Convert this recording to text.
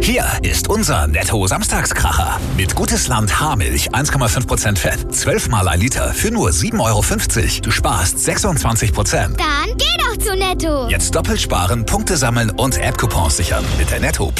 Hier ist unser Netto-Samstagskracher. Mit Gutes Land Haarmilch 1,5% Fett, 12 mal ein Liter für nur 7,50 €. Du sparst 26%. Dann geh doch zu Netto. Jetzt doppelt sparen, Punkte sammeln und App-Coupons sichern mit der Netto